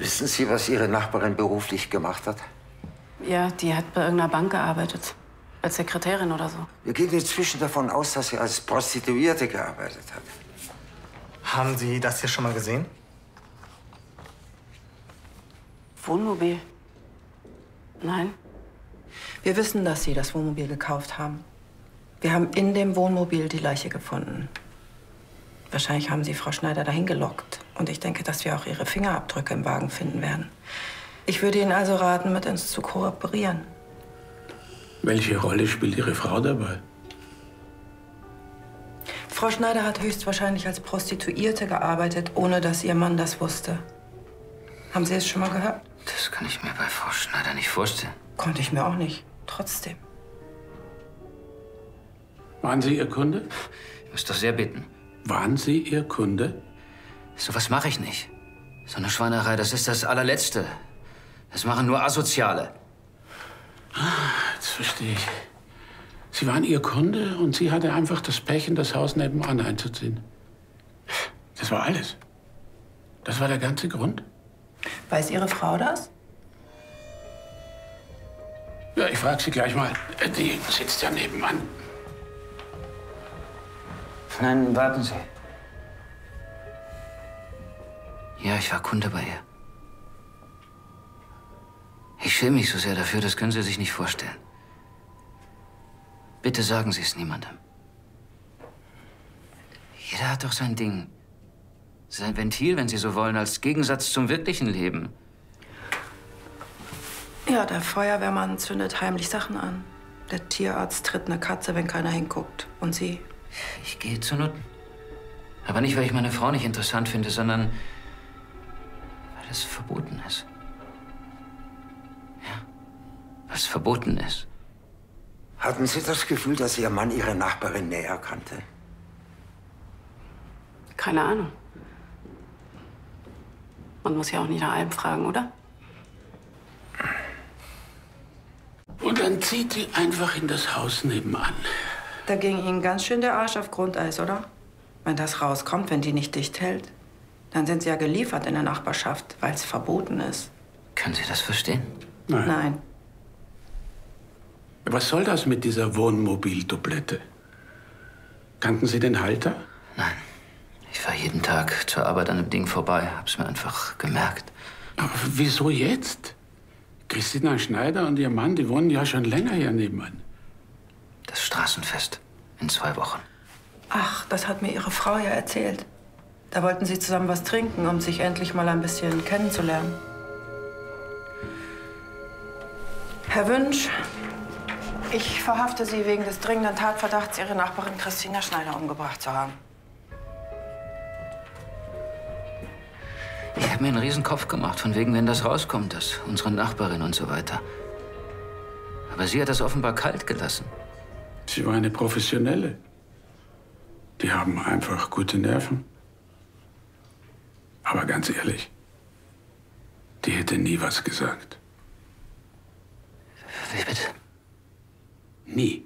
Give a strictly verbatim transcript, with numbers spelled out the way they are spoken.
Wissen Sie, was Ihre Nachbarin beruflich gemacht hat? Ja, die hat bei irgendeiner Bank gearbeitet. Als Sekretärin oder so. Wir gehen inzwischen davon aus, dass sie als Prostituierte gearbeitet hat. Haben Sie das hier schon mal gesehen? Wohnmobil? Nein. Wir wissen, dass Sie das Wohnmobil gekauft haben. Wir haben in dem Wohnmobil die Leiche gefunden. Wahrscheinlich haben Sie Frau Schneider dahin gelockt. Und ich denke, dass wir auch Ihre Fingerabdrücke im Wagen finden werden. Ich würde Ihnen also raten, mit uns zu kooperieren. Welche Rolle spielt Ihre Frau dabei? Frau Schneider hat höchstwahrscheinlich als Prostituierte gearbeitet, ohne dass ihr Mann das wusste. Haben Sie es schon mal gehört? Das kann ich mir bei Frau Schneider nicht vorstellen. Konnte ich mir auch nicht. Trotzdem. Waren Sie Ihr Kunde? Ich muss doch sehr bitten. Waren Sie Ihr Kunde? So was mache ich nicht. So eine Schweinerei, das ist das allerletzte. Das machen nur Asoziale. Ah, jetzt verstehe ich. Sie waren Ihr Kunde und sie hatte einfach das Pech, in das Haus nebenan einzuziehen. Das war alles. Das war der ganze Grund. Weiß Ihre Frau das? Ja, ich frage Sie gleich mal. Die sitzt ja nebenan. Nein, warten Sie. Ja, ich war Kunde bei ihr. Ich schäme mich so sehr dafür, das können Sie sich nicht vorstellen. Bitte sagen Sie es niemandem. Jeder hat doch sein Ding. Sein Ventil, wenn Sie so wollen, als Gegensatz zum wirklichen Leben. Ja, der Feuerwehrmann zündet heimlich Sachen an. Der Tierarzt tritt eine Katze, wenn keiner hinguckt. Und Sie? Ich gehe zu Nutten. Aber nicht, weil ich meine Frau nicht interessant finde, sondern weil es verboten ist. Ja, weil es verboten ist. Hatten Sie das Gefühl, dass Ihr Mann Ihre Nachbarin näher kannte? Keine Ahnung. Man muss ja auch nicht nach allem fragen, oder? Und dann zieht die einfach in das Haus nebenan. Da ging Ihnen ganz schön der Arsch auf Grundeis, oder? Wenn das rauskommt, wenn die nicht dicht hält, dann sind Sie ja geliefert in der Nachbarschaft, weil es verboten ist. Können Sie das verstehen? Nein. Nein. Was soll das mit dieser Wohnmobildoublette? Kannten Sie den Halter? Nein. Ich fahre jeden Tag zur Arbeit an dem Ding vorbei. Hab's mir einfach gemerkt. Aber wieso jetzt? Christina Schneider und ihr Mann, die wohnen ja schon länger hier nebenan. Das Straßenfest in zwei Wochen. Ach, das hat mir Ihre Frau ja erzählt. Da wollten Sie zusammen was trinken, um sich endlich mal ein bisschen kennenzulernen. Herr Wünsch, ich verhafte Sie wegen des dringenden Tatverdachts, Ihre Nachbarin Christina Schneider umgebracht zu haben. Ich habe mir einen Riesenkopf gemacht, von wegen, wenn das rauskommt, dass unsere Nachbarin und so weiter. Aber sie hat das offenbar kalt gelassen. Sie war eine Professionelle. Die haben einfach gute Nerven. Aber ganz ehrlich, die hätte nie was gesagt. Wie bitte? Nie.